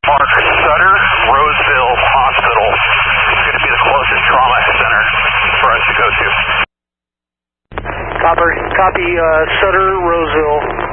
Mark, Sutter, Roseville Hospital is going to be the closest trauma center for us to go to. Copy, Sutter, Roseville.